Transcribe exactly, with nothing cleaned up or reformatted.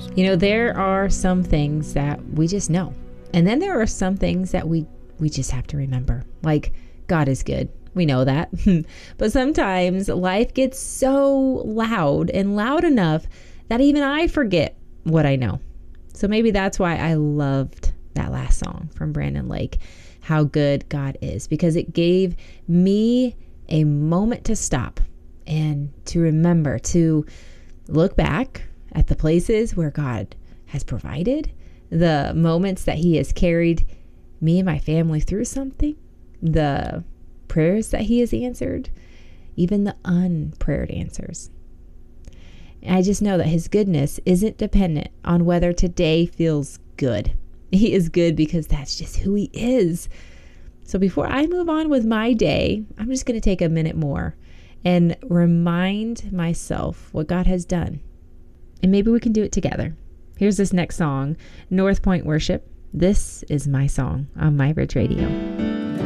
You know, there are some things that we just know. And then there are some things that we, we just have to remember. Like, God is good. We know that. But sometimes life gets so loud and loud enough that even I forget what I know. So maybe that's why I loved that last song from Brandon Lake, How Good God Is, because it gave me a moment to stop and to remember, to look back at the places where God has provided, the moments that he has carried me and my family through something, the prayers that he has answered, even the unprayed answers. And I just know that his goodness isn't dependent on whether today feels good. He is good because that's just who he is. So before I move on with my day, I'm just going to take a minute more and remind myself what God has done. And maybe we can do it together. Here's this next song, North Point Worship. This is my song on My Bridge Radio.